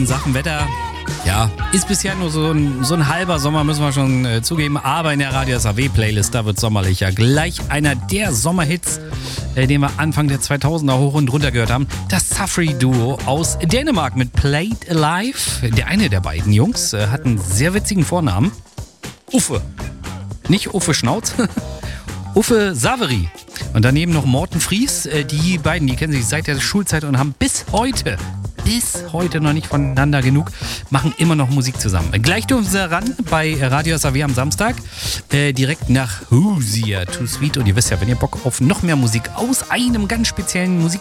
In Sachen Wetter, ja, ist bisher nur so ein halber Sommer, müssen wir schon zugeben. Aber in der Radio SAW-Playlist, da wird sommerlicher. Gleich einer der Sommerhits, den wir Anfang der 2000er hoch und runter gehört haben. Das Safri-Duo aus Dänemark mit Played Alive. Der eine der beiden Jungs hat einen sehr witzigen Vornamen. Uffe. Nicht Uffe Schnauz, Uffe Saveri. Und daneben noch Morten Fries. Die beiden, die kennen sich seit der Schulzeit und haben bis heute noch nicht voneinander genug, machen immer noch Musik zusammen. Gleich dürfen sie ran bei Radio SAW am Samstag, direkt nach Hoosier, Too Sweet. Und ihr wisst ja, wenn ihr Bock auf noch mehr Musik aus einem ganz speziellen